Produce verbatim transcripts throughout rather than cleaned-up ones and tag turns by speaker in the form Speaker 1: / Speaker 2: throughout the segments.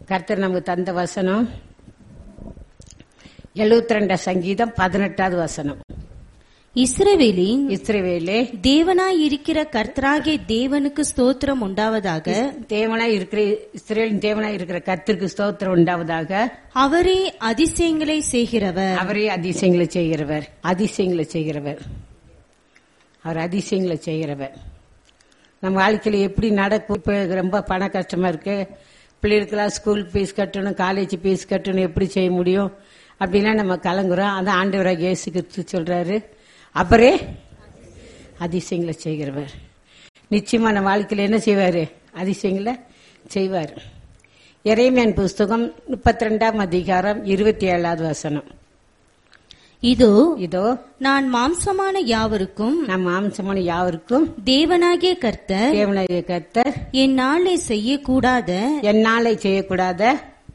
Speaker 1: கர்த்தர் நமக்கு தந்த வசனம் எழுபத்தி ரெண்டு சங்கீதம் பதினெட்டாவது வசனம்.
Speaker 2: இஸ்ரவேலின்
Speaker 1: இஸ்ரவேலே
Speaker 2: தேவனாய் இருக்கிற கர்த்தராகிய தேவனுக்கு ஸ்தோத்திரம் உண்டாவதாக.
Speaker 1: தேவனாய் இருக்கிற இஸ்ரவேலின் தேவனாய் இருக்கிற கர்த்தருக்கு ஸ்தோத்திரம் உண்டாவதாக.
Speaker 2: அவரே அதிசயங்களை செய்கிறவர்.
Speaker 1: அவரே அதிசயங்களை செய்கிறவர். அதிசயங்களை செய்கிறவர் அவர் அதிசயங்களை செய்கிறவர். நம்ம வாழ்க்கையில எப்படி நடக்கும்? இப்ப ரொம்ப பண கஷ்டமா இருக்கு, பிள்ளைகளுக்கெல்லாம் ஸ்கூல் ஃபீஸ் கட்டணும், காலேஜ் ஃபீஸ் கட்டணும், எப்படி செய்ய முடியும் அப்படின்னா நம்ம கலங்குறோம். அதான் ஆண்டவராக இயேசு கிறிஸ்து சொல்றாரு, அவரே அதிசயங்களை செய்கிறவர். நிச்சயமா நம்ம வாழ்க்கையில என்ன செய்வாரு? அதிசயங்களை செய்வார். எரேமியாவின் புஸ்தகம் முப்பத்தி ரெண்டாம் அதிகாரம் இருபத்தி ஏழாவது வசனம்.
Speaker 2: இதோ
Speaker 1: இதோ
Speaker 2: நான் மாம்சமான யாவருக்கும்
Speaker 1: நம் மாம்சமான யாவருக்கும்
Speaker 2: தேவனாகிய கர்த்தர்
Speaker 1: தேவனாகிய கர்த்தர்
Speaker 2: என்னாலே செய்யக்கூடாத
Speaker 1: என்னாலே செய்யக்கூடாத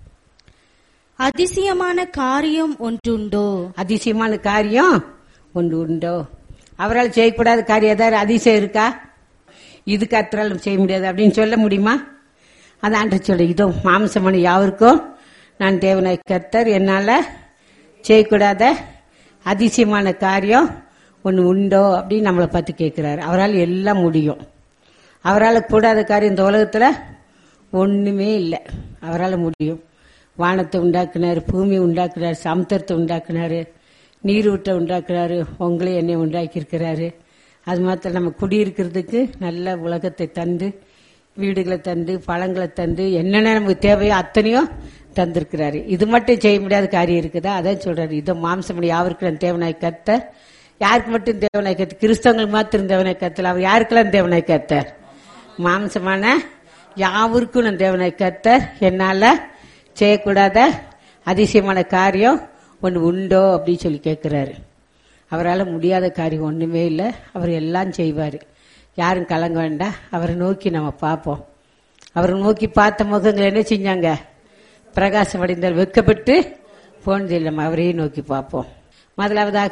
Speaker 2: அதிசயமான காரியம் ஒன்றுண்டோ.
Speaker 1: அதிசயமான காரியம் ஒன்று உண்டோ? அவரால் செய்யக்கூடாத காரியம் ஏதாவது அதிசயம் இருக்கா? இது கர்த்தரால் செய்ய முடியாது அப்படின்னு சொல்ல முடியுமா? அது ஆண்டவர் சொல்ற, இதோ மாம்சமான யாவருக்கும் நான் தேவனாகிய கர்த்தர் என்னால செய்யக்கூடாத அதிசயமான காரியம் ஒன்று உண்டோ அப்படின்னு நம்மளை பார்த்து கேட்கிறாரு. அவரால் எல்லாம் முடியும். அவரால் கூடாத காரியம் இந்த உலகத்துல ஒண்ணுமே இல்லை. அவரால் முடியும். வானத்தை உண்டாக்குனாரு, பூமி உண்டாக்குனாரு, சமுத்திரத்தை உண்டாக்குனாரு, நீரூட்டை உண்டாக்குனாரு, உங்களே என்னை உண்டாக்கி இருக்கிறாரு. அது மாத்திரம் நம்ம குடியிருக்கிறதுக்கு நல்ல உலகத்தை தந்து, வீடுகளை தந்து, பழங்களை தந்து, என்னென்ன நமக்கு தேவையோ அத்தனையோ தந்திருக்கிறாரு. இது மட்டும் செய்ய முடியாத காரியம் இருக்குதா? அதான் சொல்றாரு, இதோ மாம்சம் யாவருக்கு நான் தேவனாய் கர்த்தர். யாருக்கு மட்டும் தேவனாய் கர்த்தர்? கிறிஸ்தவங்களுக்கு மாத்திரம் தேவனாய் கர்த்தர். அவர் யாருக்கெல்லாம் தேவனாய் கர்த்தர்? மாம்சமான யாவருக்கும் நான் தேவனாய் கர்த்தர். என்னால செய்யக்கூடாத அதிசயமான காரியம் ஒன்று உண்டோ அப்படின்னு சொல்லி கேட்கிறாரு. அவரால் முடியாத காரியம் ஒண்ணுமே இல்லை. அவர் எல்லாம் செய்வாரு. யாரும் கலங்க வேண்டாம். அவரை நோக்கி நம்ம பார்ப்போம். அவரை நோக்கி பார்த்த முகங்கள் என்ன செஞ்சாங்க? பிரகாசம் அடைந்தால் வெட்கப்பட்டு போனதில்லை. நம்ம அவரையே நோக்கி பார்ப்போம். முதலாவதாக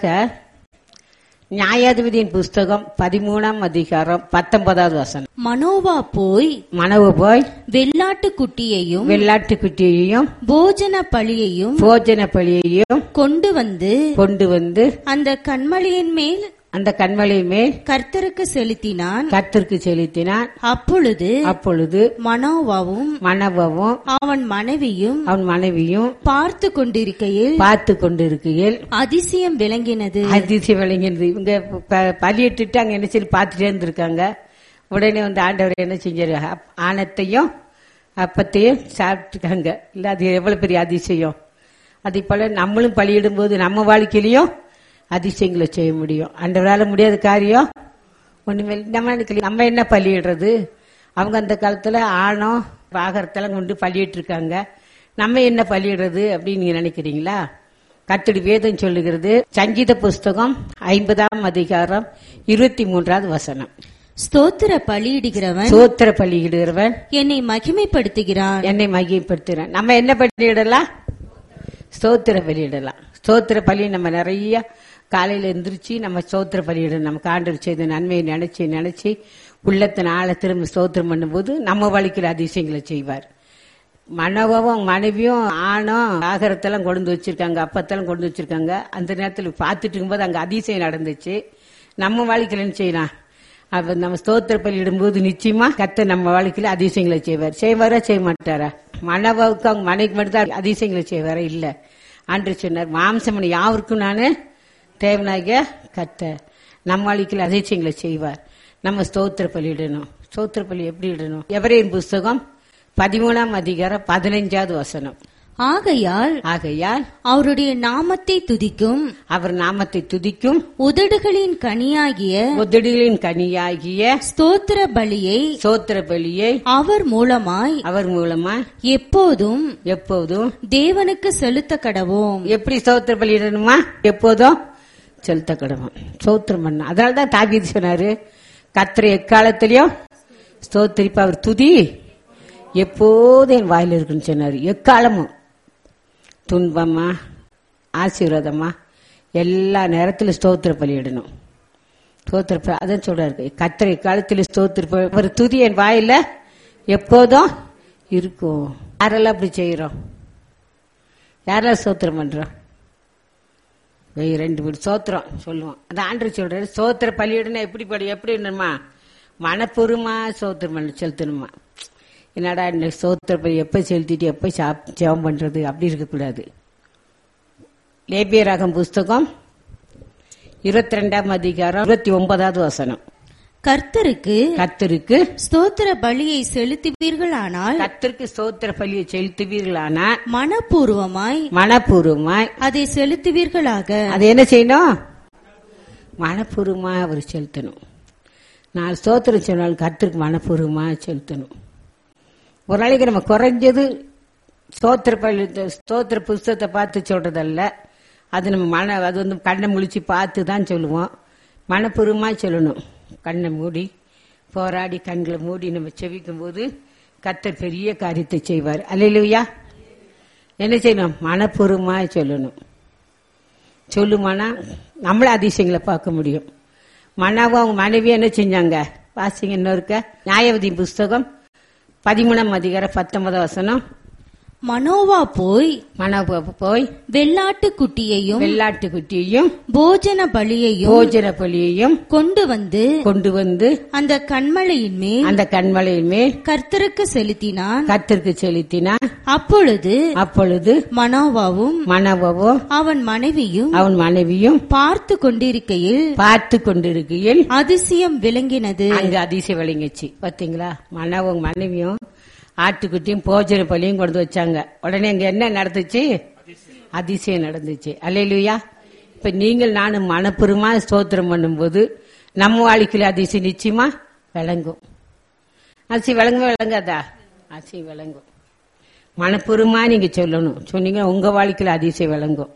Speaker 1: நியாயாதிபதியின் புஸ்தகம் பதிமூணாம் அதிகாரம் பத்தொன்பதாவது வசனம்.
Speaker 2: மனோவா போய்
Speaker 1: மனவு போய்
Speaker 2: வெள்ளாட்டு குட்டியையும்
Speaker 1: வெள்ளாட்டு குட்டியையும்
Speaker 2: போஜன பலியையும்
Speaker 1: போஜன பலியையும்
Speaker 2: கொண்டு வந்து
Speaker 1: கொண்டு வந்து
Speaker 2: அந்த கன்மலையின் மேல்
Speaker 1: அந்த கன்மலையின் மேல்
Speaker 2: கர்த்தருக்கு செலுத்தினான்.
Speaker 1: கர்த்தருக்கு செலுத்தினான்.
Speaker 2: அப்பொழுது
Speaker 1: அப்பொழுது
Speaker 2: மனோவாவும்
Speaker 1: மனவும்
Speaker 2: அவன் மனைவியும்
Speaker 1: அவன் மனைவியும்
Speaker 2: பார்த்து கொண்டிருக்கையில்
Speaker 1: பார்த்து கொண்டிருக்கையில்
Speaker 2: அதிசயம் விளங்கினது.
Speaker 1: அதிசயம் விளங்கினது. இவங்க பலியிட்டு அங்க என்ன சொல்லி பார்த்துட்டே இருந்திருக்காங்க. உடனே வந்து ஆண்டவர் என்ன செஞ்சாரு? ஆனத்தையும் அப்பத்தையும் சாப்பிட்டுருக்காங்க. இல்ல அது எவ்வளவு பெரிய அதிசயம். அதே போல நம்மளும் பலியிடும் போது நம்ம வாழ்க்கையிலையும் அதிசயங்களை செய்ய முடியும். ஆண்டவரால முடியாத காரியம் ஒண்ணுமே. நம்ம நம்ம என்ன பலியிடுறது? அவங்க அந்த காலத்துல ஆணம் பாகரத்தெல்லாம் கொண்டு பலியிட்டு இருக்காங்க. நம்ம என்ன பலியிடுறது அப்படின்னு நீங்க நினைக்கிறீங்களா? கர்த்தருடைய வேதம் சொல்லுகிறது, சங்கீத புஸ்தகம் ஐம்பதாம் அதிகாரம் இருபத்தி மூன்றாவது வசனம்.
Speaker 2: ஸ்தோத்திர பலியிடுகிறவன்
Speaker 1: ஸ்தோத்திர பலியிடுகிறவன்
Speaker 2: என்னை மகிமைப்படுத்துகிறான்.
Speaker 1: என்னை மகிமைப்படுத்துகிறான். நம்ம என்ன பலியிடலாம்? ஸ்தோத்திர பலியிடலாம். ஸ்தோத்திர பலி நம்ம நிறைய காலையில எந்திரிச்சு நம்ம ஸ்தோத்திர பலியிடணும். நமக்கு ஆண்டவர் செய்த நன்மையை நினைச்சு நினைச்சு உள்ளத்தின் ஆழ திரும்ப ஸ்தோத்திரம் பண்ணும்போது நம்ம வாழ்க்கையில் அதிசயங்களை செய்வார். மனவும் மனைவியும் ஆணும் ஆகாரத்தெல்லாம் கொண்டு வச்சிருக்காங்க, அப்பத்தெல்லாம் கொண்டு வச்சிருக்காங்க. அந்த நேரத்தில் பார்த்துட்டு இருக்கும்போது அங்க அதிசயம் நடந்துச்சு. நம்ம வாழ்க்கையில் என்ன செய்யலாம்? அப்ப நம்ம ஸ்தோத்திர பலியிடும்போது நிச்சயமா கர்த்தர் நம்ம வாழ்க்கையில அதிசயங்களை செய்வார். செய்வாரா செய்ய மாட்டாரா? மனவுக்கு அவங்க மனைவிக்கு மட்டும்தான் அதிசயங்களை செய்வாரா? இல்ல. ஆண்டவர் சொன்னார், மாம்சமனை யாருக்கும் நானு தேவனாகிய கர்த்தர். நம்ம வாழ்க்கையில அதிசயங்களை செய்வார். நம்ம ஸ்தோத்திர பலி இடணும். ஸ்தோத்திர பலி எப்படி இடணும்? எபிரேயர் புஸ்தகம் பதிமூணாம் அதிகாரம் பதினைஞ்சாவது வசனம்.
Speaker 2: ஆகையால்
Speaker 1: ஆகையால்
Speaker 2: அவருடைய நாமத்தை துதிக்கும்
Speaker 1: அவர் நாமத்தை துதிக்கும்
Speaker 2: உதடுகளின் கனியாகிய
Speaker 1: உதடுகளின் கனியாகிய
Speaker 2: ஸ்தோத்திர பலியை
Speaker 1: ஸ்தோத்திர பலியை
Speaker 2: அவர் மூலமாய்
Speaker 1: அவர் மூலமா
Speaker 2: எப்போதும்
Speaker 1: எப்போதும்
Speaker 2: தேவனுக்கு செலுத்த கடவோம்.
Speaker 1: எப்படி ஸ்தோத்திர பலி இடணுமா? எப்போதும் செலுத்த கடவோம். ஸ்தோத்திரம் பண்ண. அதனால்தான் தாவீது சொன்னாரு, கர்த்தரை எக்காலத்திலையும் ஸ்தோத்திரிப்ப அவர் துதி எப்போதும் என் வாயில இருக்குன்னு சொன்னாரு. எக்காலமும் துன்பமா ஆசீர்வாதமா எல்லா நேரத்திலும் ஸ்தோத்திர பலியிடணும். ஸ்தோத்திர அதான் சொல்றாரு, கர்த்தரை காலத்தில் ஸ்தோத்திர ஒரு துதி என் வாயில எப்போதும் இருக்கும். யாரெல்லாம் அப்படி செய்யறோம்? யாரெல்லாம் ஸ்தோத்திரம் பண்றோம்? வெய் ரெண்டு பேர் ஸ்தோத்திரம் சொல்லுவோம். அது ஆண்டவர் சொல்றாரு, ஸ்தோத்திர பலியிடனா எப்படி படி எப்படி என்னமா மனப்பூர்வமா ஸ்தோத்திரம் பண்ண செலுத்தணுமா. என்னடா இந்த ஸ்தோத்திர பலி எப்ப செலுத்திட்டு எப்ப சாப் ஜெபம் பண்றது அப்படி இருக்கக்கூடாது. லேபியராகம் புஸ்தகம் இருபத்தி ரெண்டாம் அதிகாரம் இருபத்தி ஒன்பதாவது வசனம்.
Speaker 2: கர்த்தருக்கு
Speaker 1: கர்த்தருக்கு
Speaker 2: ஸ்தோத்திர பலியை செலுத்துவீர்களானால்
Speaker 1: கர்த்தருக்கு ஸ்தோத்திர பலியை செலுத்துவீர்களானால்
Speaker 2: மனப்பூர்வமாய்
Speaker 1: மனப்பூர்வமாய்
Speaker 2: அதை செலுத்துவீர்களாக.
Speaker 1: அது என்ன செய்யணும்? மனப்பூர்வமா அவர் செலுத்தணும். நான் ஸ்தோத்திரம் சொன்னால் கர்த்தருக்கு மனப்பூர்வமா செலுத்தணும். ஒரு நாளைக்கு நம்ம குறைஞ்சது ஸ்தோத்திர பலி ஸ்தோத்திர புஸ்தகத்தை பார்த்து சொல்றதல்ல. அது நம்ம மன அது வந்து கண்ணை முழிச்சு பார்த்து தான் சொல்லுவோம். மனப்பூர்வமா சொல்லணும். கண்ணை மூடி போராடி கண்களை மூடி நம்ம செவிக்கும் போது கர்த்தர் பெரிய காரியத்தை செய்வார். அல்லேலூயா. என்ன செய்யணும்? மனப்பூர்வமா சொல்லணும். சொல்லுமானா நம்மள அதிசயங்களை பார்க்க முடியும். மனாவும் அவங்க மனைவி என்ன செஞ்சாங்க? வாசிங்க இன்னொருக்க நியாயாதிபதி புஸ்தகம் பதிமூணாம் அதிகாரம் பத்தொன்பதாம் வசனம்.
Speaker 2: மனோவா போய்
Speaker 1: மனோவா போய்
Speaker 2: வெள்ளாட்டு குட்டியையும்
Speaker 1: வெள்ளாட்டு குட்டியையும்
Speaker 2: போஜன பலியையும்
Speaker 1: போஜன பலியையும்
Speaker 2: கொண்டு வந்து
Speaker 1: கொண்டு வந்து
Speaker 2: அந்த கன்மலையின் மேல்
Speaker 1: அந்த கன்மலையின் மேல்
Speaker 2: கர்த்தருக்கு செலுத்தினான்.
Speaker 1: கர்த்தருக்கு செலுத்தினான்.
Speaker 2: அப்பொழுது
Speaker 1: அப்பொழுது
Speaker 2: மனோவாவும்
Speaker 1: மனோவாவோ
Speaker 2: அவன் மனைவியும்
Speaker 1: அவன் மனைவியும்
Speaker 2: பார்த்து கொண்டிருக்கையில்
Speaker 1: பார்த்து கொண்டிருக்கையில்
Speaker 2: அதிசயம் விளங்கினது.
Speaker 1: அங்க அதிசயம் விளங்கிச்சு. பாத்தீங்களா? மனோவும் மனைவியும் ஆட்டுக்குட்டியும் போஜன பலியும் கொண்டு வச்சாங்க. உடனே அங்க என்ன நடந்துச்சு? அதிசயம் நடந்துச்சு. அல்லேலூயா. இப்ப நீங்கள் நானும் மனப்பூர்வமா ஸ்தோத்திரம் பண்ணும்போது நம்ம வாழ்க்கையில அதிசயம் நிச்சயமா விளங்கும். அதிசயம் விளங்குமா விளங்காதா? அதிசயம் விளங்கும். மனப்பூர்வமா நீங்க சொல்லணும். சொன்னீங்கன்னா உங்க வாழ்க்கையில அதிசயம் விளங்கும்.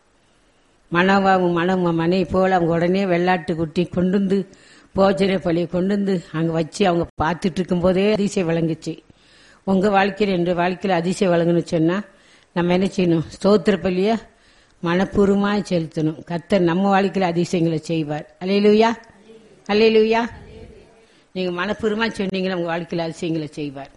Speaker 1: மனவாவும் மன மனைவி போல அவங்க உடனே வெள்ளாட்டு குட்டி கொண்டு வந்து போஜன பலியை கொண்டு வந்து அங்க வச்சு அவங்க பார்த்துட்டு இருக்கும் போதே அதிசயம் விளங்குச்சு. உங்க வாழ்க்கையில் என்ற வாழ்க்கையில் அதிசயம் வழங்கணும்னு சொன்னா நம்ம என்ன செய்யணும்? ஸ்தோத்திர பலிய மனப்பூர்வமா செலுத்தணும். கர்த்தர் நம்ம வாழ்க்கையில் அதிசயங்களை செய்வார். அல்லேலூயா. அல்லேலூயா. நீங்க மனப்பூர்வமா சொன்னீங்கன்னா உங்க வாழ்க்கையில் அதிசயங்களை செய்வார்.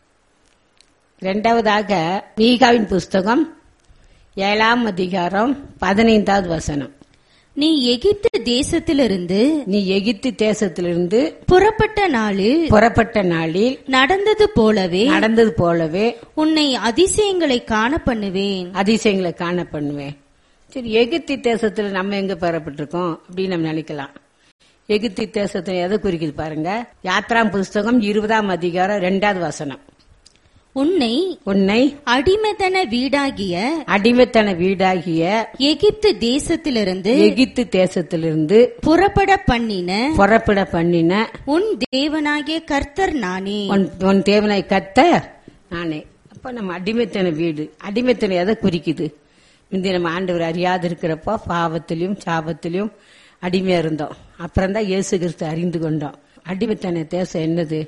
Speaker 1: இரண்டாவதாக மீகாவின் புஸ்தகம் ஏழாம் அதிகாரம் பதினைந்தாவது வசனம்.
Speaker 2: நீ எகிப்து தேசத்திலிருந்து
Speaker 1: நீ எகிப்து தேசத்திலிருந்து
Speaker 2: புறப்பட்ட நாளில்
Speaker 1: புறப்பட்ட நாளில்
Speaker 2: நடந்தது போலவே
Speaker 1: நடந்தது போலவே
Speaker 2: உன்னை அதிசயங்களை காண பண்ணுவேன்.
Speaker 1: அதிசயங்களை காண பண்ணுவேன். சரி, எகிப்து தேசத்துல நம்ம எங்க பெறப்பட்டிருக்கோம் அப்படின்னு நம்ம நினைக்கலாம். எகிப்து தேசத்துல எதை குறிக்குது பாருங்க. யாத்ராம் புஸ்தகம் இருபதாம் அதிகாரம் இரண்டாவது வசனம்.
Speaker 2: உன்னை
Speaker 1: உன்னை
Speaker 2: அடிமைத்தன வீடாகிய
Speaker 1: அடிமைத்தன வீடாகிய
Speaker 2: எகிப்து தேசத்திலிருந்து
Speaker 1: எகிப்து தேசத்திலிருந்து
Speaker 2: புறப்பட பண்ணின
Speaker 1: புறப்பட பண்ணின
Speaker 2: உன் தேவனாகிய கர்த்தர் நானே.
Speaker 1: உன் தேவனாய் கர்த்தர் நானே. அப்ப நம்ம அடிமைத்தன வீடு. அடிமைத்தனம் எதை குறிக்குது? இந்த நம்ம ஆண்டவர் அறியாது இருக்கிறப்போ பாவத்திலையும் சாபத்திலையும் அடிமையா இருந்தோம். அப்புறம் தான் இயேசு கிறிஸ்து அறிந்து கொண்டோம். அடிமைத்தன தேசம் என்னது?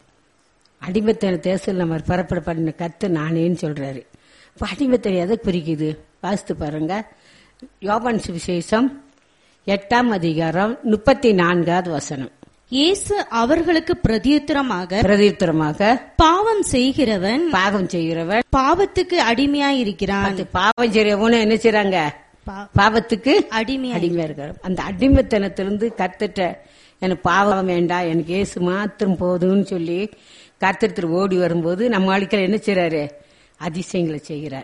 Speaker 1: அடிமைத்தன தேசத்தில் நம்ம பரப்பட பண்ணின கத்து நானேன்னு சொல்றாரு. இப்ப அடிமைத்தனம் எதை குறிக்குது? வாசித்து பாருங்க. யோவான் சுவிசேஷம் எட்டாம் அதிகாரம் முப்பத்தி நான்காவது வசனம்.
Speaker 2: இயேசு அவர்களுக்கு பிரதியுத்தரமாக
Speaker 1: பிரதியுத்தரமாக
Speaker 2: பாவம் செய்கிறவன்
Speaker 1: பாவம் செய்கிறவன்
Speaker 2: பாவத்துக்கு அடிமையாயிருக்கிறான்.
Speaker 1: பாவம் செய்யறவனு என்ன செய்றாங்க? பாவத்துக்கு
Speaker 2: அடிமை
Speaker 1: அடிமையா இருக்காரு. அந்த அடிமைத்தனத்திலிருந்து கத்துட்ட எனக்கு பாவம் வேண்டாம், எனக்கு இயேசு மாத்திரம் போதும்னு சொல்லி கர்த்தர் ஓடி வரும்போது நம்ம வாழ்க்கையில என்ன செய்யறாரு? அதிசயங்களை செய்கிறார்.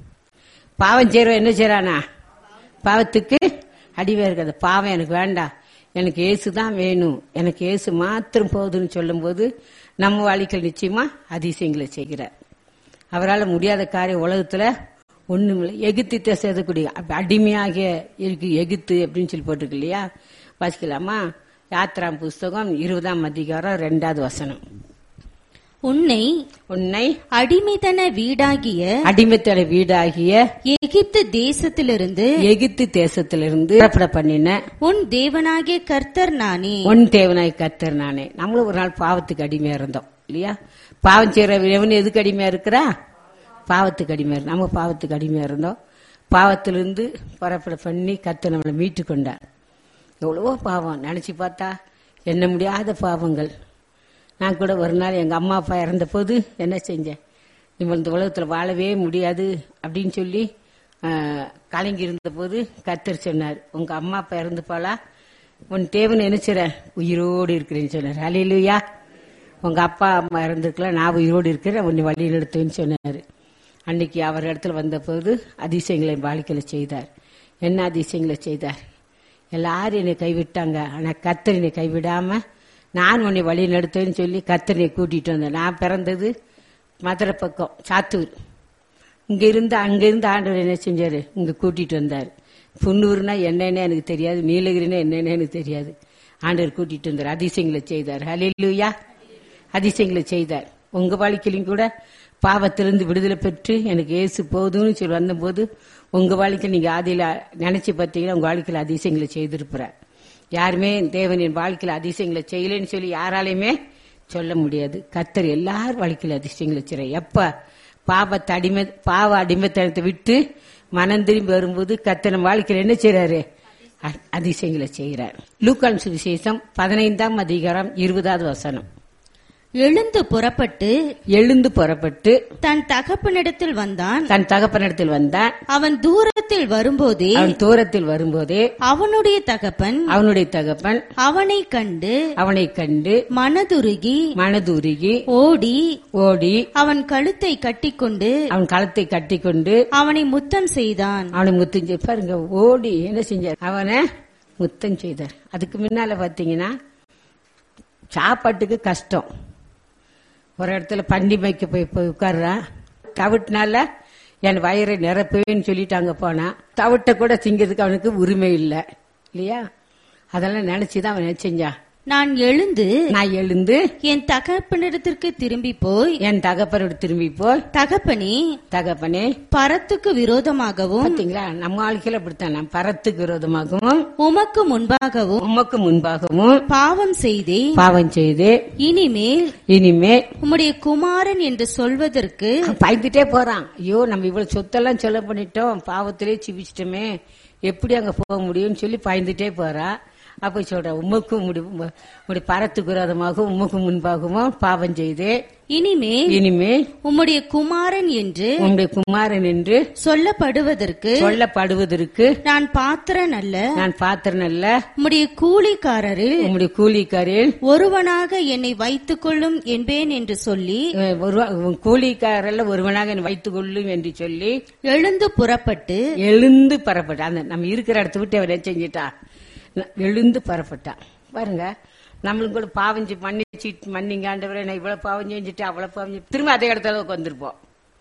Speaker 1: பாவம் செய்யறவன் என்ன செய்யறானா? பாவத்துக்கு அடிமையா இருக்காது. பாவம் எனக்கு வேண்டாம், எனக்கு இயேசு தான் வேணும், எனக்கு இயேசு மாத்திரம் போதுன்னு சொல்லும் போது நம்ம வாழ்க்கையில் நிச்சயமா அதிசயங்களை செய்கிறார். அவரால் முடியாத காரியம் உலகத்துல ஒண்ணுமில்லை. எகிப்து தேசக்கூடிய அடிமையாக இருக்கு எகிப்து அப்படின்னு சொல்லி போட்டிருக்கு இல்லையா? வாசிக்கலாமா? யாத்ராம் புஸ்தகம் இருபதாம் அதிகாரம் இரண்டாவது வசனம்.
Speaker 2: உன்னை
Speaker 1: உன்னை
Speaker 2: அடிமைத்தன வீடாகிய
Speaker 1: அடிமைத்தன வீடாகிய
Speaker 2: எகிப்து தேசத்திலிருந்து
Speaker 1: எகிப்து தேசத்திலிருந்து புறப்பட பண்ணின
Speaker 2: உன் தேவனாகிய கர்த்தர் நானே.
Speaker 1: உன் தேவனாகிய கர்த்தர் நானே. நம்மளும் ஒரு நாள் பாவத்துக்கு அடிமையா இருந்தோம் இல்லையா? பாவம் செய்யற எவன் எதுக்கு அடிமையா இருக்கிறா? பாவத்துக்கு அடிமையா இருந்தோம். நம்ம பாவத்துக்கு அடிமையா இருந்தோம். பாவத்திலிருந்து புறப்பட பண்ணி கர்த்தர் நம்மளை மீட்டு கொண்டார். எவ்வளவோ பாவம் நினைச்சு பார்த்தா எண்ண முடியாத பாவங்கள். நான் கூட ஒரு நாள் எங்க அம்மா அப்பா இறந்த போது என்ன செஞ்சேன்? இவன் இந்த உலகத்துல வாழவே முடியாது அப்படின்னு சொல்லி ஆஹ், கலங்கி இருந்த போது கர்த்தர் சொன்னார், உங்க அம்மா அப்பா இறந்து போலா, உன் தேவன் நினைச்சிற உயிரோடு இருக்கிறேன்னு சொன்னார். ஹல்லேலூயா. உங்க அப்பா அம்மா இறந்துருக்கலாம், நான் உயிரோடு இருக்கிறேன், உன்னை வழி நடத்துவேன்னு சொன்னார். அன்னைக்கு அவர் இடத்துல வந்த போது அதிசயங்களை வாழ்க்கையில செய்தார். என்ன அதிசயங்களை செய்தார்? எல்லாரும் என்னை கைவிட்டாங்க, ஆனா கர்த்தர் என்னை கைவிடாம நான் உன்னை வழி நடத்துவேன்னு சொல்லி கர்த்தரை கூட்டிட்டு வந்தேன். நான் பிறந்தது மதுரை பக்கம் சாத்தூர். இங்க இருந்து அங்க இருந்து ஆண்டவர் என்ன செஞ்சாரு, இங்க கூட்டிட்டு வந்தார். புன்னூர்னா என்னன்னு எனக்கு தெரியாது, நீலகிரினா என்னன்னு எனக்கு தெரியாது. ஆண்டவர் கூட்டிட்டு வந்தார், அதிசயங்களை செய்தார். ஹல்லேலூயா. அதிசயங்களை செய்தார். உங்க வாழ்க்கையிலும் கூட பாவத்திலிருந்து விடுதலை பெற்று எனக்கு ஏசு போதும்னு சொல்லி வந்தபோது உங்க வாழ்க்கையில் நீங்க ஆதியில நினைச்சு பார்த்தீங்கன்னா உங்க வாழ்க்கையில அதிசயங்களை செய்திருப்பார். யாருமே தேவனின் வாழ்க்கையில அதிசயங்களை செய்யலன்னு சொல்லி யாராலையுமே சொல்ல முடியாது. கர்த்தர் எல்லார் வாழ்க்கையில அதிசயங்களை செய்யறார். எப்ப பாவத்தை அடிமை பாவ அடிமைத்தனத்தை விட்டு மனம் திரும்பி வரும்போது கர்த்தர் நம்ம வாழ்க்கையில என்ன செய்யறாரு, அதிசயங்களை செய்யறார். லூக்கான் சுவிசேஷம் பதினைந்தாம் அதிகாரம் இருபதாவது வசனம்.
Speaker 2: எழுந்து புறப்பட்டு
Speaker 1: எழுந்து புறப்பட்டு
Speaker 2: தன் தகப்பனிடத்தில் வந்தான்.
Speaker 1: தன் தகப்பனிடத்தில் வந்தான்.
Speaker 2: அவன் தூரத்தில் வரும்போதே
Speaker 1: அவன் தூரத்தில் வரும்போதே
Speaker 2: அவனுடைய தகப்பன்
Speaker 1: அவனுடைய தகப்பன்
Speaker 2: அவனை கண்டு
Speaker 1: அவனை கண்டு
Speaker 2: மனதுருகி
Speaker 1: மனதுருகி
Speaker 2: ஓடி
Speaker 1: ஓடி
Speaker 2: அவன் கழுத்தை கட்டிக்கொண்டு
Speaker 1: அவன் களத்தை கட்டிக்கொண்டு
Speaker 2: அவனை முத்தம் செய்தான்.
Speaker 1: அவனை முத்தம் செய் பாருங்க, ஓடி என்ன செஞ்சார், அவனை முத்தம் செய்தார். அதுக்கு முன்னால பாத்தீங்கன்னா சாப்பாட்டுக்கு கஷ்டம். ஒரு இடத்துல பண்டி மேய்க்க போய் போய் உட்கார்றான். தவிட்டுனால என் வயிறை நிரப்புவேன்னு சொல்லிட்டு அங்க போனான். தவிட்ட கூட திங்கிறதுக்கு அவனுக்கு உரிமை இல்லை இல்லையா? அதெல்லாம் நினைச்சுதான் அவன் என்ன செஞ்சான்,
Speaker 2: நான் எழுந்து
Speaker 1: நான் எழுந்து
Speaker 2: என் தகப்பனிடத்திற்கு திரும்பி போய்
Speaker 1: என் தகப்பனோடு திரும்பி போய்
Speaker 2: தகப்பனே
Speaker 1: தகப்பனே
Speaker 2: பரத்துக்கு விரோதமாகவும்
Speaker 1: பாத்தீங்களா, நம்ம வாழ்க்கையில அப்படித்தான், நான் பரத்துக்கு விரோதமாகவும்
Speaker 2: உமக்கு முன்பாகவும்
Speaker 1: உமக்கு முன்பாகவும்
Speaker 2: பாவம் செய்தே
Speaker 1: பாவம் செய்து
Speaker 2: இனிமேல்
Speaker 1: இனிமே
Speaker 2: உம்முடைய குமாரன் என்று சொல்வதற்கு
Speaker 1: பயந்துட்டே போறான். ஐயோ நம்ம இவ்வளவு சொத்தெல்லாம் செலவு பண்ணிட்டோம், பாவத்திலே சிவிச்சிட்டோமே, எப்படி அங்க போக முடியும்னு சொல்லி பயந்துட்டே போறா. அப்ப சொல்ற, உமக்கும் உடைய பரத்துக்கு விரோதமாகவும் உமக்கு முன்பாகவும் பாவம் செய்து
Speaker 2: இனிமேல்
Speaker 1: இனிமேல்
Speaker 2: உம்முடைய குமாரன் என்று
Speaker 1: உம்முடைய குமாரன் என்று
Speaker 2: சொல்லப்படுவதற்கு
Speaker 1: சொல்லப்படுவதற்கு
Speaker 2: நான் பாத்திரன் அல்ல,
Speaker 1: நான் பாத்திரன் அல்ல,
Speaker 2: உம்முடைய கூலிக்காரரில்
Speaker 1: உம்முடைய கூலிக்காரில்
Speaker 2: ஒருவனாக என்னை வைத்துக் கொள்ளும் என்பேன் என்று சொல்லி
Speaker 1: கூலிக்காரல்ல ஒருவனாக என்னை வைத்துக் கொள்ளும் என்று சொல்லி
Speaker 2: எழுந்து புறப்பட்டு
Speaker 1: எழுந்து பரப்பட்டா. அந்த நம்ம இருக்கிற இடத்த விட்டு அவன் செஞ்சிட்டா, எழுந்து பரப்பட்டான். பாருங்க, நம்மளும் கூட பாவம் மன்னிச்சு மன்னிங்க ஆண்டவரே, நான் இவ்வளவு பாவம் செஞ்சுட்டு அவ்வளவு பாவம் செஞ்சு திரும்ப அதே இடத்துல வந்திருப்போம்.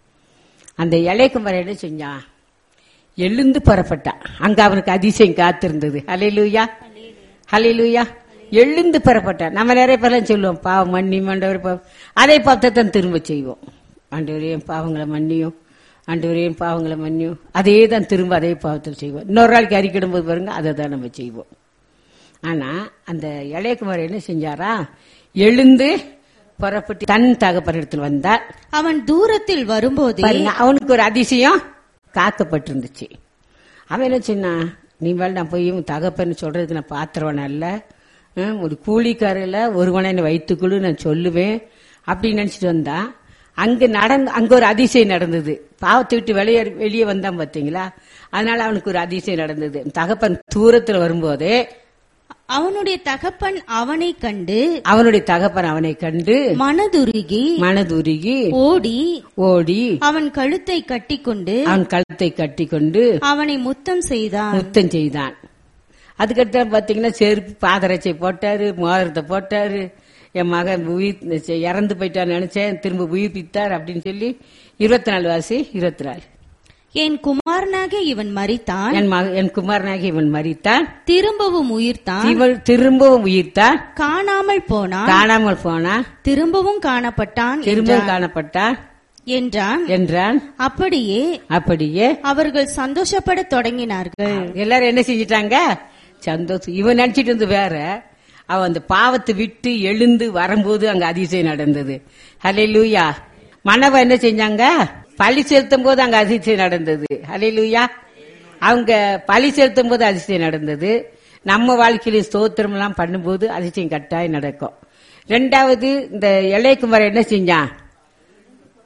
Speaker 1: அந்த இலைக்குமரன் என்ன செஞ்சான், எழுந்து பரப்பட்டான். அங்க அவனுக்கு அதிசயம் காத்திருந்தது. ஹல்லேலூயா, ஹல்லேலூயா. எழுந்து பரப்பட்டான். நம்ம நிறைய பேர்லாம் சொல்லுவோம், பாவம் மன்னி ஆண்டவர் பாவம், அதே பாவத்தை தான் திரும்ப செய்வோம். ஆண்டவரே பாவங்களை மன்னியும், ஆண்டவரே பாவங்களை மன்னியும், அதே தான் திரும்ப அதே பாவத்தில் செய்வோம். இன்னொரு நாளைக்கு அறிக்கிடும் போது பாருங்க, அதை தான் நம்ம செய்வோம். ஆனா அந்த இளையகுமார் என்ன செஞ்சாரா, எழுந்து புறப்பட்டு தன் தகப்பனிடத்தில் வந்தார்.
Speaker 2: அவன் தூரத்தில் வரும்போது
Speaker 1: அவனுக்கு ஒரு அதிசயம் காக்கப்பட்டிருந்துச்சு. அவன் என்ன சொன்னா, நீ மேல நான் போய் தகப்பன்னு சொல்றதுக்கு நான் பாத்திரவன அல்ல, ஒரு கூலிக்காரில ஒருவனை என்னை வைத்துக்கொள்ளு நான் சொல்லுவேன் அப்படின்னு நினைச்சிட்டு வந்தா, அங்க நடந்து அங்க ஒரு அதிசயம் நடந்தது. பாவத்தை விட்டு வெளியே வெளியே வந்தான் பாத்தீங்களா, அதனால அவனுக்கு ஒரு அதிசயம் நடந்தது. தகப்பன் தூரத்துல வரும்போதே
Speaker 2: அவனுடைய தகப்பன் அவனை கண்டு
Speaker 1: அவனுடைய தகப்பன் அவனை கண்டு
Speaker 2: மனதுருகி
Speaker 1: மனதுருகி
Speaker 2: ஓடி
Speaker 1: ஓடி
Speaker 2: அவன் கழுத்தை கட்டிக்கொண்டு
Speaker 1: அவன் கழுத்தை கட்டிக்கொண்டு
Speaker 2: அவனை முத்தம் செய்தான்
Speaker 1: முத்தம் செய்தான். அதுக்கடுத்து பாத்தீங்கன்னா செருப்பு பாதரட்சை போட்டாரு, மோதிரத்தை போட்டாரு. என் மகன் உயிர் இறந்து போயிட்டான்னு நினைச்சேன், திரும்ப உயிர்ப்பித்தார் அப்படின்னு சொல்லி இருபத்தி நாலு வாசி இருபத்தி நாலு
Speaker 2: என் குமாரனாக இவன் மரித்தான்,
Speaker 1: என் குமாரனாக இவன் மரித்தான்,
Speaker 2: திரும்பவும் உயிர்த்தான்,
Speaker 1: இவள் திரும்பவும் உயிர்த்தான்,
Speaker 2: காணாமல் போனான்,
Speaker 1: காணாமல் போனா,
Speaker 2: திரும்பவும் காணப்பட்டான்,
Speaker 1: திரும்பவும் காணப்பட்டான்
Speaker 2: என்றான்
Speaker 1: என்றான்.
Speaker 2: அப்படியே
Speaker 1: அப்படியே
Speaker 2: அவர்கள் சந்தோஷப்பட தொடங்கினார்கள்.
Speaker 1: எல்லாரும் என்ன செஞ்சிட்டாங்க, சந்தோஷம். இவன் நினைச்சிட்டு இருந்து வேற, அவன் அந்த பாவத்தை விட்டு எழுந்து வரும்போது அங்க அதிசயம் நடந்தது. ஹல்லேலூயா. மனவ என்ன செஞ்சாங்க, பழி செலுத்தும் போது அங்க அதிசயம் நடந்தது. ஹல்லேலூயா. அவங்க பழி செலுத்தும் போது அதிசயம் நடந்தது. நம்ம வாழ்க்கையில ஸ்தோத்திரம் எல்லாம் பண்ணும்போது அதிசயம் கட்டாயம் நடக்கும். ரெண்டாவது, இந்த இளையகுமார் என்ன செஞ்சான்,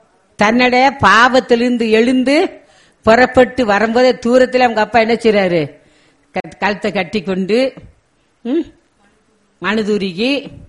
Speaker 1: தன்னுடைய பாவத்திலிருந்து எழுந்து புறப்பட்டு வரும்போதே தூரத்தில் அவங்க அப்பா என்ன செய்றாரு, கழுத்தை கட்டி கொண்டு மனுதுருகி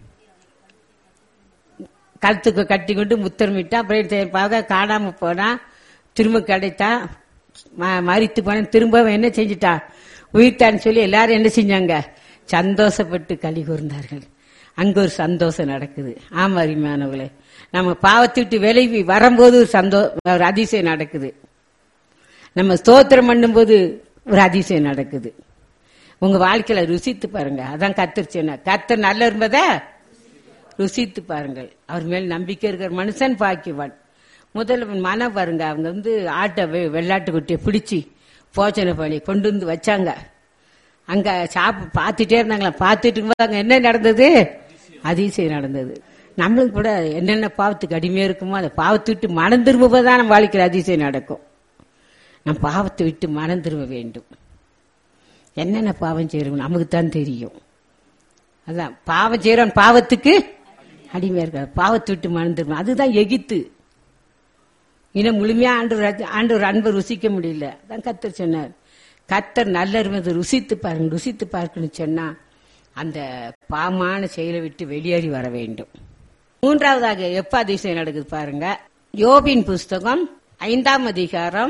Speaker 1: கழுத்துக்கு கட்டி கொண்டு முத்தமிட்டா. அப்புறம் காணாம போனா, திரும்ப கிடைத்தா, மரித்து போன, திரும்ப என்ன செஞ்சுட்டா, உயிர்த்தான்னு சொல்லி எல்லாரும் என்ன செஞ்சாங்க, சந்தோஷப்பட்டு களி கூர்ந்தார்கள். அங்க ஒரு சந்தோஷம் நடக்குது. ஆமா அருமையானவர்களே, நம்ம பாவத்தை விட்டு விலகி வரும்போது ஒரு சந்தோ ஒரு அதிசயம் நடக்குது. நம்ம ஸ்தோத்திரம் பண்ணும் போது ஒரு அதிசயம் நடக்குது. உங்க வாழ்க்கையில ருசித்து பாருங்க. அதான் கர்த்தர் சொன்னார், கர்த்தர் நல்ல இருப்பத ருசித்து பாருங்கள். அவர் மேல் நம்பிக்கை இருக்கிற மனுஷன் பாக்கியவான். முதல்ல மனம் பாருங்க, அவங்க வந்து ஆட்டை வெள்ளாட்டு குட்டியை பிடிச்சி போச்சனை பழி கொண்டு வந்து வச்சாங்க. அங்க சாப்பிட்டு பார்த்துட்டே இருந்தாங்களா. பார்த்துட்டு இருக்கும்போது அங்க என்ன நடந்தது, அதிசயம் நடந்தது. நம்மளும் கூட என்னென்ன பாவத்துக்கு அடிமையா இருக்குமோ அந்த பாவத்தை விட்டு மனம் திரும்பதான் நம்ம வாழ்க்கையில் அதிசயம் நடக்கும். நம்ம பாவத்தை விட்டு மனம் திரும்ப வேண்டும். என்னென்ன பாவம் செய்யறோம் நமக்கு தான் தெரியும். அதான் பாவம் செய்யறோம், பாவத்துக்கு அடிமையா இருக்க, பாவத்தை விட்டு மனம் திரும்ப. அதுதான் எகித்து. இன்னும் முழுமையா ஆண்டு ஆண்டு ஒரு அன்பை ருசிக்க முடியல. அதான் கர்த்தர் சொன்னார், கர்த்தர் நல்ல இருப்பதை ருசித்து பாருங்க. ருசித்து பார்க்கணும்னு சொன்னா அந்த பாவமான செயலை விட்டு வெளியேறி வர வேண்டும். மூன்றாவதாக எப்ப அதிசயம் நடக்குது பாருங்க. யோபின் புஸ்தகம் ஐந்தாம் அதிகாரம்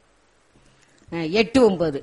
Speaker 1: எட்டு ஒன்பது.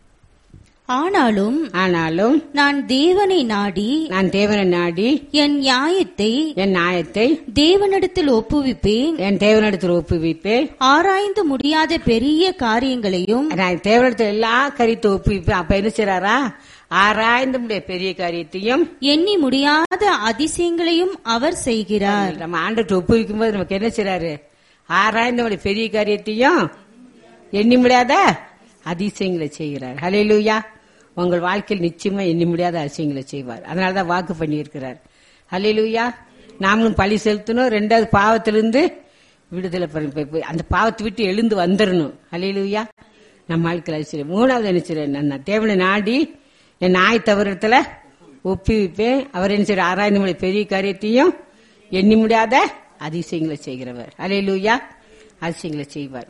Speaker 2: ஆனாலும்
Speaker 1: ஆனாலும்
Speaker 2: நான் தேவனை நாடி
Speaker 1: நான் தேவனை நாடி
Speaker 2: என் நியாயத்தை
Speaker 1: என் நியாயத்தை
Speaker 2: தேவனிடத்தில் ஒப்புவிப்பேன்.
Speaker 1: என் தேவனிடத்தில் ஒப்புவிப்பேன்.
Speaker 2: ஆராய்ந்து முடியாத பெரிய காரியங்களையும்
Speaker 1: நான் தேவனிடத்தில் எல்லா காரியத்தை ஒப்புவிப்பேன். அப்ப என்ன செய்றாரா, ஆராய்ந்து முடிய பெரிய காரியத்தையும்
Speaker 2: எண்ணி முடியாத அதிசயங்களையும் அவர் செய்கிறார்.
Speaker 1: நம்ம ஆண்டவர்கிட்ட ஒப்புவிக்கும் போது நமக்கு என்ன செய்றாரு, ஆராய்ந்து முடிய பெரிய காரியத்தையும் எண்ணி முடியாத அதிசயங்களை செய்கிறார். ஹல்லேலூயா. உங்கள் வாழ்க்கையில் நிச்சயமா எண்ணி முடியாத அதிசயங்களை செய்வார். அதனாலதான் வாக்கு பண்ணி இருக்கிறார். ஹல்லேலூயா. நாமளும் பழி செலுத்தணும். ரெண்டாவது பாவத்திலிருந்து விடுதலை பண்ண, அந்த பாவத்தை விட்டு எழுந்து வந்துடணும். ஹல்லேலூயா. நம்ம வாழ்க்கையில் அதிசயம். மூணாவது என்ன செய்யறேன், நான் தேவனை நாடி என் நாய் தவறத்துல ஒப்புவிப்பேன். அவர் என்ன செய்யற, ஆராய்ந்து முடிய பெரிய காரியத்தையும் எண்ணி முடியாத அதிசயங்களை செய்கிறவர். ஹல்லேலூயா. அதிசயங்களை செய்வார்.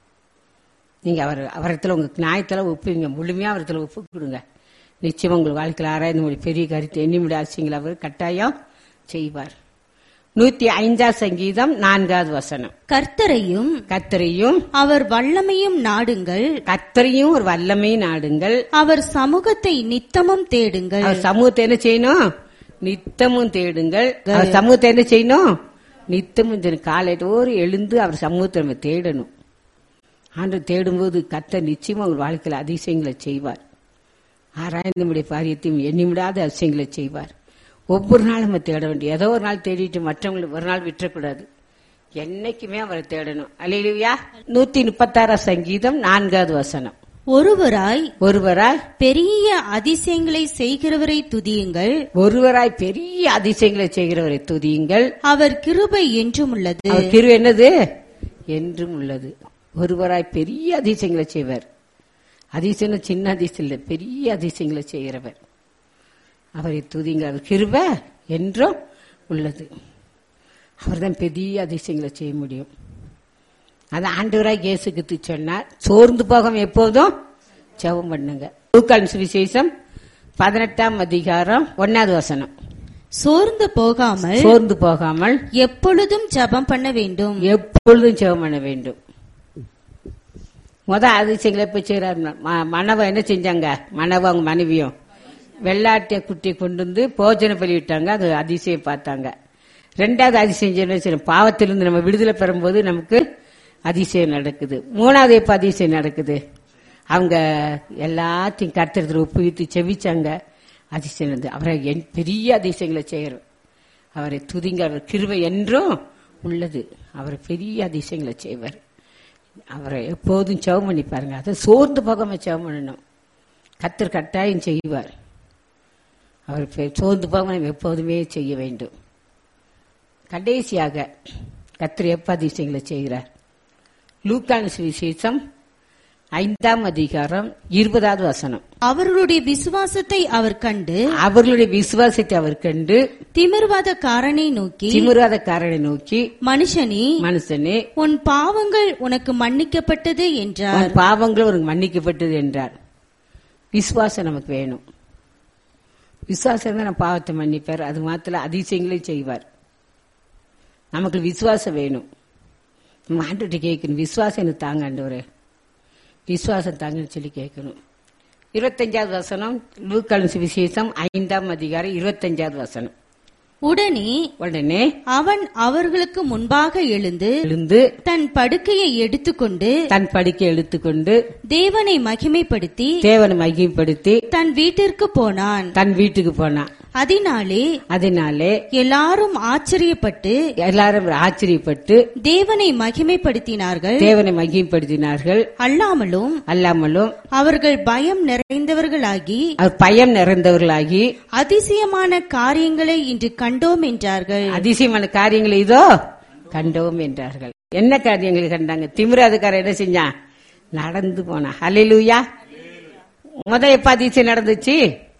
Speaker 1: நீங்க அவர் அவரத்துல உங்க நியாயத்துல ஒப்புவீங்க, முழுமையா அவரத்துல ஒப்பு கொடுங்க. நிச்சயம் உங்கள் வாழ்க்கையில் ஆராய்ந்து மொழி பெரிய கருத்து எண்ணி முடியாத அதிசயங்களை அவர் கட்டாயம் செய்வார். நூத்தி ஐந்தாம் சங்கீதம் நான்காவது வசனம்.
Speaker 2: கர்த்தரையும்
Speaker 1: கர்த்தரையும்
Speaker 2: அவர் வல்லமையும் நாடுங்கள்.
Speaker 1: கர்த்தரையும் ஒரு வல்லமையும் நாடுங்கள்.
Speaker 2: அவர் சமூகத்தை நித்தமும் தேடுங்கள்.
Speaker 1: அவர் சமூகத்தை என்ன செய்யணும், நித்தமும் தேடுங்கள். அவர் சமூகத்தை என்ன செய்யணும், நித்தமும் காலையோடு எழுந்து அவர் சமூகத்தை நம்ம தேடணும். ஆண்டு தேடும்போது கர்த்தர் நிச்சயமா உங்கள் வாழ்க்கையில் அதிசயங்களை செய்வார். ஆராய்ந்து முடிய காரியத்தையும் எண்ணி முடியாத அதிசயங்களை செய்வார். ஒவ்வொரு நாளும் நம்ம தேட வேண்டிய, ஏதோ ஒரு நாள் தேடிட்டு மற்றவங்களுக்கு ஒரு நாள் விட்டுறக்கூடாது. என்னைக்குமே அவரை தேடணும். அல்லேலூயா. நூத்தி முப்பத்தாறாம் சங்கீதம் நான்காவது வசனம்.
Speaker 2: ஒருவராய்
Speaker 1: ஒருவராய்
Speaker 2: பெரிய அதிசயங்களை செய்கிறவரை துதியுங்கள்.
Speaker 1: ஒருவராய் பெரிய அதிசயங்களை செய்கிறவரை துதியுங்கள்.
Speaker 2: அவர் கிருபை என்றும் உள்ளது.
Speaker 1: அவர் கிருபை என்னது, என்றும் உள்ளது. ஒருவராய் பெரிய அதிசயங்களை செய்வார். அதிசயம் சின்ன அதிசயம் இல்லை, பெரிய அதிசயங்களை செய்கிறவர். அவரை துதிங்க. அவர் கிருபை என்றும் உள்ளது. அவர் தான் பெரிய அதிசயங்களை செய்ய முடியும். அது ஆண்டவராய் இயேசு கிறிஸ்து சொன்னார், சோர்ந்து போகாம எப்போதும் ஜெபம் பண்ணுங்க. லூக்கான் சுவிசேஷம் பதினெட்டாம் அதிகாரம் ஒன்னாவது வசனம்.
Speaker 2: சோர்ந்து போகாமல்
Speaker 1: சோர்ந்து போகாமல்
Speaker 2: எப்பொழுதும் ஜெபம் பண்ண வேண்டும்.
Speaker 1: எப்பொழுதும் ஜெபம் பண்ண வேண்டும். முத அதிசயங்களை போய் செய்யறாரு. மனவ என்ன செஞ்சாங்க, மனவ அவங்க மனைவியும் வெள்ளாட்டிய குட்டியை கொண்டு வந்து போஜனை பண்ணிவிட்டாங்க. அது அதிசயம் பார்த்தாங்க. ரெண்டாவது அதிசயம் பாவத்திலிருந்து நம்ம விடுதலை பெறும்போது நமக்கு அதிசயம் நடக்குது. மூணாவது எப்ப அதிசயம் நடக்குது, அவங்க எல்லாத்தையும் கர்த்தரத்துல ஒப்புவித்து செவிச்சாங்க. அதிசயம் நடந்தது. அவரை பெரிய அதிசயங்களை செய்யறோம். அவரை துதிங்க. அவர் கிருபை என்றும் உள்ளது. அவர் பெரிய அதிசயங்களை செய்வார். அவரை எப்போதும் ஜெபம் பண்ணி பாருங்க. அதை சோர்ந்து போகாம ஜெபம் பண்ணணும். கர்த்தர் கட்டாயம் செய்வார். அவர் சோர்ந்து போகாம எப்போதுமே செய்ய வேண்டும். கடைசியாக கர்த்தர் எப்ப அதிசயங்களை செய்கிறார். லூக்கான் சுவிசேஷம் ஐந்தாம் அதிகாரம் இருபதாவது வசனம்.
Speaker 2: அவர்களுடைய விசுவாசத்தை அவர் கண்டு
Speaker 1: அவர்களுடைய விசுவாசத்தை அவர் கண்டு
Speaker 2: திமிர்வாதக்காரனை நோக்கி
Speaker 1: திமிர்வாதக்காரனை நோக்கி
Speaker 2: மனுஷனே
Speaker 1: மனுஷனே
Speaker 2: உன் பாவங்கள் உனக்கு மன்னிக்கப்பட்டது என்றார்.
Speaker 1: உன் பாவங்கள் உனக்கு மன்னிக்கப்பட்டது என்றார். விசுவாசம் நமக்கு வேணும். விசுவாசம் தான் நம்ம பாவத்தை மன்னிப்பார். அது மாத்திர அதிசயங்களையும் செய்வார். நமக்கு விசுவாசம் வேணும். நம்ம ஆண்டவர்கிட்ட கேட்கணும், விசுவாசம் எனக்கு தாங்க ஆண்டவரே, விசுவாசம் தாங்கன்னு சொல்லி கேட்கணும். இருபத்தஞ்சாவது வசனம், லூக்காவின் சுவிசேஷம் ஐந்தாம் அதிகாரம் இருபத்தஞ்சாவது வசனம்.
Speaker 2: உடனே
Speaker 1: உடனே
Speaker 2: அவன் அவர்களுக்கு முன்பாக எழுந்து
Speaker 1: எழுந்து
Speaker 2: தன் படுக்கையை எடுத்துக்கொண்டு
Speaker 1: தன் படுக்கை எடுத்துக்கொண்டு
Speaker 2: தேவனை மகிமைப்படுத்தி
Speaker 1: தேவனை மகிமைப்படுத்தி
Speaker 2: தன் வீட்டிற்கு போனான்.
Speaker 1: தன் வீட்டுக்கு போனான்.
Speaker 2: அதனாலே
Speaker 1: அதனாலே
Speaker 2: எல்லாரும் ஆச்சரியப்பட்டு
Speaker 1: எல்லாரும் ஆச்சரியப்பட்டு
Speaker 2: தேவனை மகிமைப்படுத்தினார்கள்.
Speaker 1: தேவனை மகிமைப்படுத்தினார்கள்.
Speaker 2: அல்லாமலும்
Speaker 1: அல்லாமலும்
Speaker 2: அவர்கள் பயம் நிறைந்தவர்களாகி
Speaker 1: அவர் பயம் நிறைந்தவர்களாகி
Speaker 2: அதிசயமான காரியங்களை இன்று கண்டோம் என்றார்கள்.
Speaker 1: அதிசயமான காரியங்கள் இதோ கண்டோம் என்றார்கள். என்ன காரியங்கள் கண்டாங்க? திமிராதுக்காரன் என்ன செஞ்சான்? நடந்து போனா. ஹல்லேலூயா. முத எப்ப அதிசயம் நடந்துச்சு?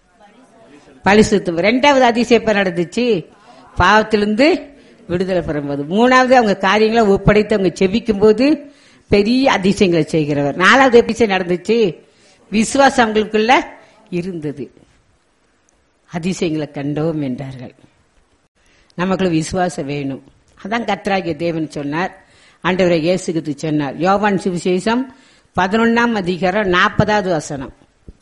Speaker 1: பரிசுத்தம். ரெண்டாவது அதிசயம் எப்ப நடந்துச்சு? பாவத்திலிருந்து விடுதலை பெறும்போது. மூணாவது அவங்க காரியங்களை ஒப்படைத்து அவங்க செபிக்கும் போது பெரிய அதிசயங்களை செய்கிறவர். நாலாவது அதிசயம் நடந்துச்சு, விசுவாசம் அவங்களுக்குள்ள இருந்தது. அதிசயங்களை கண்டோம் என்றார்கள். நமக்குள்ள விசுவாசம் வேணும். அதான் கர்த்தராகிய தேவன் சொன்னார். ஆண்டவரை இயேசு கிறிஸ்து சொன்னார். யோவான் சுவிசேஷம் பதினொன்னாம் அதிகாரம் நாற்பதாவது வசனம்.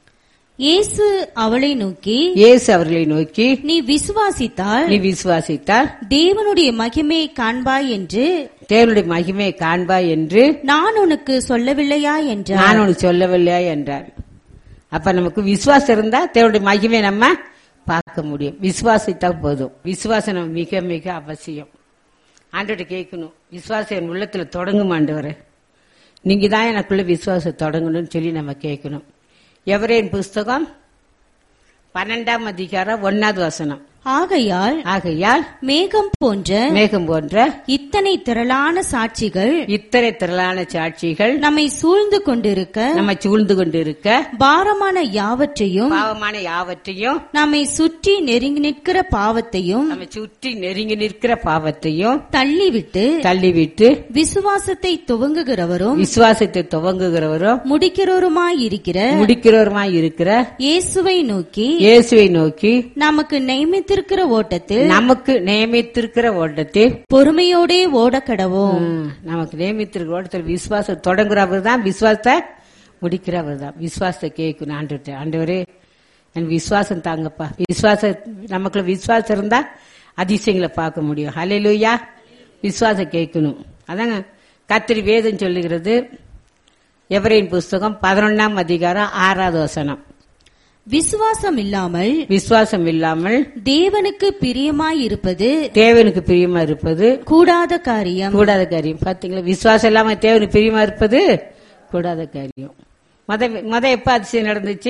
Speaker 2: இயேசு அவளை நோக்கி
Speaker 1: இயேசு அவர்களை நோக்கி
Speaker 2: நீ விசுவாசித்தால்
Speaker 1: நீ விசுவாசித்தால்
Speaker 2: தேவனுடைய மகிமையை காண்பாய் என்று
Speaker 1: தேவனுடைய மகிமையை காண்பாய் என்று
Speaker 2: நான் உனக்கு சொல்லவில்லையா என்றார்.
Speaker 1: நான் உனக்கு சொல்லவில்லையா என்றார். அப்ப நமக்கு விசுவாசம் இருந்தா தேவனுடைய மகிமையை நம்ம பார்க்க முடியும். விசுவாசித்தா போதும். விசுவாசம் நம்ம மிக மிக அவசியம். ஆண்டவர்கிட்ட கேட்கணும், விசுவாசம் என் உள்ளத்துல தொடங்கும் ஆண்டவரே, நீங்க தான் எனக்குள்ள விசுவாசம் தொடங்கணும்னு சொல்லி நம்ம கேட்கணும். எவரேன் புஸ்தகம் பன்னெண்டாம் அதிகாரம் ஒன்னாவது வசனம்.
Speaker 2: ஆகையால்
Speaker 1: ஆகையால்
Speaker 2: மேகம் போன்ற
Speaker 1: மேகம் போன்ற
Speaker 2: இத்தனை திரளான சாட்சிகள்
Speaker 1: இத்தனை திரளான சாட்சிகள்
Speaker 2: நம்மை சூழ்ந்து கொண்டிருக்க
Speaker 1: நம்ம சூழ்ந்து கொண்டிருக்க
Speaker 2: பாரமான யாவற்றையும்
Speaker 1: பாவமான யாவற்றையும்
Speaker 2: நம்மை சுற்றி நெருங்கி நிற்கிற பாவத்தையும்
Speaker 1: நம்ம சுற்றி நெருங்கி நிற்கிற பாவத்தையும்
Speaker 2: தள்ளிவிட்டு
Speaker 1: தள்ளிவிட்டு
Speaker 2: விசுவாசத்தை துவங்குகிறவரும்
Speaker 1: விசுவாசத்தை துவங்குகிறவரும்
Speaker 2: முடிக்கிறவருமாயிருக்கிற
Speaker 1: முடிக்கிறவருமாய் இருக்கிற
Speaker 2: இயேசுவை நோக்கி
Speaker 1: இயேசுவை நோக்கி
Speaker 2: நமக்கு நியமித்திருக்கிற ஓட்டத்தில்
Speaker 1: நமக்கு நியமித்திருக்கிற ஓட்டத்தில்
Speaker 2: பொறுமையோடே ஓடக்கடவோம்.
Speaker 1: நமக்கு நியமித்திருக்கிற ஓட்டத்தில் விசுவாசம் தொடங்குறவர் தான், விசுவாசத்தை முடிக்கிறவர் தான். விசுவாசத்தை கேட்கணும் ஆண்டவரே, ஆண்டவரே என் விசுவாசம் தாங்கப்பா. விசுவாசம் நமக்குள்ள விசுவாசம் இருந்தா அதிசயங்களை பார்க்க முடியும். ஹல்லேலூயா. விசுவாசம் கேட்கணும். அதாங்க கர்த்தர் வேதம் சொல்லுகிறது. எபிரேயர் புஸ்தகம் பதினொன்னாம் அதிகாரம் ஆறாவது வசனம்.
Speaker 2: விசுவாசம் இல்லாமல்
Speaker 1: விசுவாசம் இல்லாமல்
Speaker 2: தேவனுக்கு பிரியமாய் இருப்பது
Speaker 1: தேவனுக்கு பிரியமா இருப்பது
Speaker 2: கூடாத காரியம்.
Speaker 1: கூடாத காரியம். பாத்தீங்களா, விசுவாசம் இல்லாம தேவனுக்கு பிரியமா இருப்பது கூடாத காரியம். மத மத எப்ப அதிசயம் நடந்துச்சு?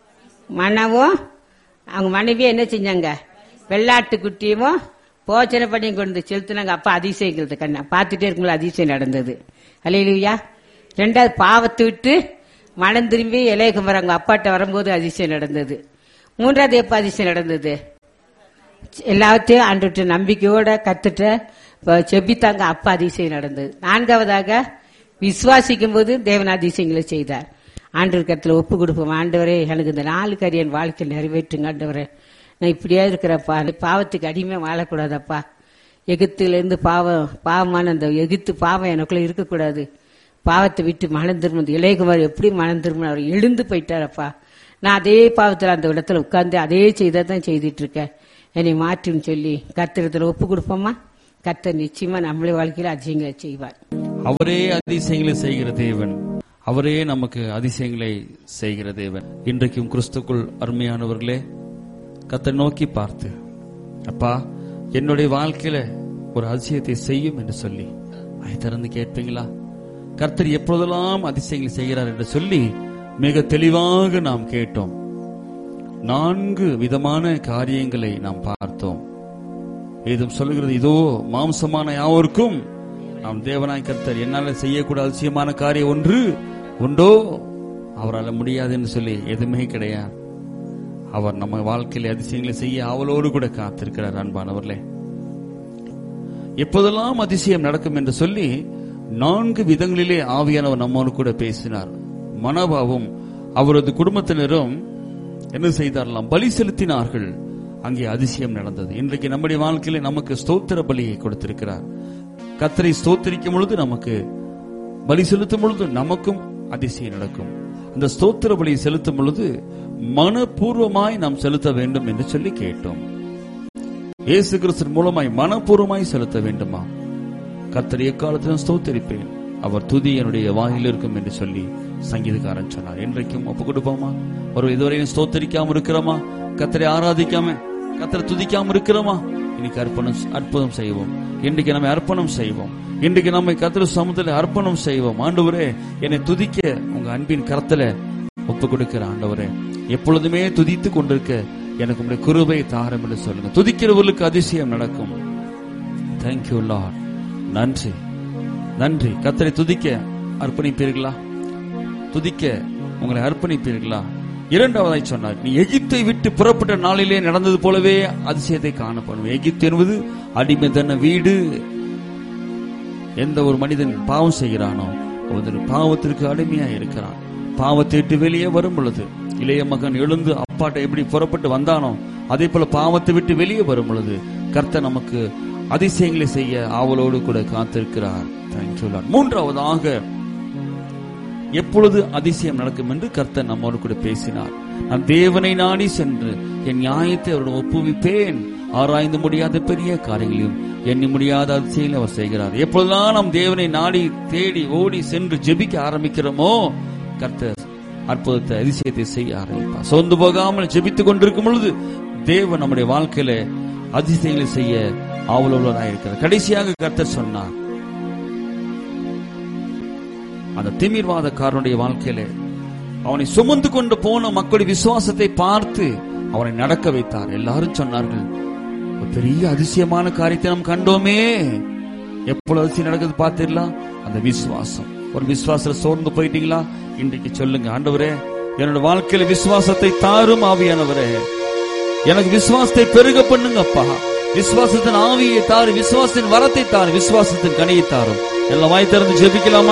Speaker 1: மனவும் அவங்க மனைவியும் என்ன செஞ்சாங்க? வெள்ளாட்டு குட்டியும் போச்சனை பண்ணி கொண்டு செலுத்தினாங்க. அப்ப அதிசயங்கிறது கண்ணா பார்த்துட்டே இருக்கும்போது அதிசயம் நடந்தது. அல்லேலூயா. ரெண்டாவது பாவத்தை விட்டு மனம் திரும்பி இலைக்கு வராங்க அப்பாட்ட வரும்போது அதிசயம் நடந்தது. மூன்றாவது எப்ப அதிசயம் நடந்தது? எல்லாத்தையும் ஆண்டுட்டு நம்பிக்கையோட கத்துட்ட செபித்தாங்க, அப்ப அதிசயம் நடந்தது. நான்காவதாக விசுவாசிக்கும் போது தேவன் அதிசயங்களை செய்தார். ஆண்டவர் கருத்துல ஒப்பு கொடுப்போம். ஆண்டவரே எனக்கு இந்த நாலு காரியம் வாழ்க்கை நிறைவேற்றுங்க ஆண்டவரே. நான் இப்படியா இருக்கிறப்பா, பாவத்துக்கு அடிமையா வாழக்கூடாதப்பா. எகிப்துல இருந்து பாவம் பாவமான அந்த எகிப்து பாவம் எனக்குள்ள இருக்கக்கூடாது. பாவத்தை விட்டு மனம் திரும்ப இளையகுமார் எப்படி மனம் திரும்ப அவர் எழுந்து போயிட்டாரப்பா. நான் அதே பாவத்தில் அந்த இடத்துல உட்கார்ந்து அதே செய்தான் செய்துட்டு இருக்கேன், என்னை மாற்றுன்னு சொல்லி கர்த்தரத்துல ஒப்பு கொடுப்போமா? கர்த்தர் நிச்சயமா நம்மளே வாழ்க்கையில அதிசயங்களை செய்வார்.
Speaker 3: அவரே அதிசயங்களை செய்கிற தேவன், அவரே நமக்கு அதிசயங்களை செய்கிற தேவன். இன்றைக்கும் கிறிஸ்துக்குள் அருமையானவர்களே, கர்த்தர் நோக்கி பார்த்து, அப்பா என்னுடைய வாழ்க்கையில ஒரு அதிசயத்தை செய்யும் என்று சொல்லி அதை திறந்து கேட்பீங்களா? கர்த்தர் எப்பொழுதெல்லாம் அதிசயங்களை செய்கிறார் என்று சொல்லி மிக தெளிவாக நாம் கேட்டோம். நான்கு விதமான காரியங்களை நாம் பார்த்தோம். ஏதும் சொல்லுகிறது, இதோ மாம்சமான யாவருக்கும் நாம் தேவனாய் கர்த்தர் என்னால செய்யக்கூட அதிசயமான காரியம் ஒன்று உண்டோ? அவரால் முடியாதுன்னு சொல்லி எதுவுமே கிடையாது. அவர் நம்ம வாழ்க்கையில அதிசயங்களை செய்ய அவளோடு கூட காத்திருக்கிறார். அன்பானவர்களே, எப்போதெல்லாம் அதிசயம் நடக்கும் என்று சொல்லி நான்கு விதங்களிலே ஆவியானவர் நம்மோடு கூட பேசினார். மனோபாவும் அவரது குடும்பத்தினரும் என்ன செய்தார்களாம்? பலி செலுத்தினார்கள். அங்கே அதிசயம் நடந்தது. இன்றைக்கு நம்முடைய வாழ்க்கையில நமக்கு ஸ்தோத்திர பலியை கொடுத்திருக்கிறார். கர்த்தரை ஸ்தோத்திரிக்கும் பொழுது, நமக்கு பலி செலுத்தும் பொழுது நமக்கும் அதிசயம் நடக்கும். அந்த ஸ்தோத்திர பலியை செலுத்தும் பொழுது மனப்பூர்வமாய் நாம் செலுத்த வேண்டும் என்று சொல்லி கேட்டோம். இயேசு கிறிஸ்து மூலமாய் மனப்பூர்வமாய் செலுத்த வேண்டுமா? கர்த்தரை எக்காலத்திலும் ஸ்தோத்திரிப்பேன், அவர் துதி என்னுடைய வாயில் இருக்கும் என்று சொல்லி சங்கீதக்காரன் சொன்னார். இன்றைக்கும் ஒப்பு கொடுப்போமா? ஒரு இதுவரையும் ஸ்தோத்தரிக்காம இருக்கிறோமா? கர்த்தரை ஆராதிக்காம, கர்த்தரை துதிக்காம இருக்கிறோமா? இன்னைக்கு அர்ப்பணம் அற்புதம் செய்வோம். இன்றைக்கு நம்ம அர்ப்பணம் செய்வோம். இன்றைக்கு நம்ம கர்த்தர் சமூகத்தில் அர்ப்பணம் செய்வோம். ஆண்டவரே, என்னை துதிக்க உங்க அன்பின் கரத்துல ஒப்பு கொடுக்கிற ஆண்டவரே, எப்பொழுதுமே துதித்து கொண்டிருக்க எனக்கு உங்களுடைய கிருபை தாரும் என்று சொல்லுங்க. துதிக்கிறவர்களுக்கு அதிசயம் நடக்கும். Thank you Lord. நன்றி, நன்றி. கர்த்தரை துதிக்க அர்ப்பணிப்பீர்களா? துதிக்க உங்களை அர்ப்பணிப்பீர்களா? இரண்டாவதாய் சொன்னார், நீ எகிப்தை விட்டு புறப்பட்ட நாளிலே நடந்தது போலவே அதிசயத்தை காணப்படும். எகிப்து என்பது அடிமைத்தன வீடு. எந்த ஒரு மனிதன் பாவம் செய்கிறானோ ஒரு பாவத்திற்கு அடிமையா இருக்கிறான். பாவத்தை விட்டு வெளியே வரும் பொழுது, இளைய மகன் எழுந்து அப்பாட்ட எப்படி புறப்பட்டு வந்தானோ அதே போல பாவத்தை விட்டு வெளியே வரும் பொழுது கர்த்தர் நமக்கு அதிசயங்களை செய்ய ஆவலோடு கூட காத்திருக்கிறார். மூன்றாவதாக, எப்பொழுது அதிசயம் நடக்கும் என்று கர்த்தர் நம்மோடு கூட பேசினார். நான் தேவனை நாடி சென்று என் நியாயத்தை அவருடன் ஒப்புவிப்பேன். ஆராய்ந்து முடியாத பெரிய காரியங்களையும் எண்ணி முடியாத அதிசயங்களை அவர் செய்கிறார். எப்பொழுதுதான் நாம் தேவனை நாடி தேடி ஓடி சென்று ஜெபிக்க ஆரம்பிக்கிறோமோ கர்த்தர் அற்புதத்தை அதிசயத்தை செய்ய ஆரம்பிப்பார். சொந்து போகாமல் ஜெபித்துக் கொண்டிருக்கும் பொழுது தேவன் நம்முடைய வாழ்க்கையில அதிசயங்களை செய்ய ஆவலுள்ளவராக இருக்கிறார். கடைசியாக கர்த்தர் சொன்னார், அந்த திமிர்வாதக்காரனுடைய வாழ்க்கையில அவனை சுமந்து கொண்டு போன மக்களுடைய விசுவாசத்தை பார்த்து அவனை நடக்க வைத்தார். எல்லாரும் சொன்னார்கள், ஒரு பெரிய அதிசயமான காரியத்தை நாம் கண்டோமே. எப்பொழுது அதிசயம் நடக்குது பார்த்தீங்களா? அந்த விசுவாசம். ஒரு விசுவாசத்தை சோர்ந்து போயிட்டீங்களா? இன்றைக்கு சொல்லுங்க, ஆண்டவரே, என்னோட வாழ்க்கையில விசுவாசத்தை தாரும் ஆவியானவரே, எனக்கு விசுவாசத்தை பெருக பண்ணுங்க அப்பா. விசுவாசத்தின் ஆவியை தாரு, விசுவாசத்தின் வரத்தை தாரு, விசுவாசத்தின் கனியை தாரும். எல்லாம் வாய் திறந்து ஜெபிக்கலாமா?